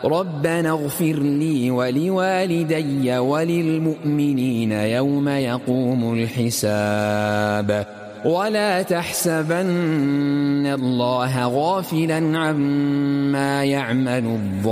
ربنا اغفر لي ولوالدي وللمؤمنين يوم يقوم الحساب ولا تحسبن الله غافلا عما يعمل الظالمون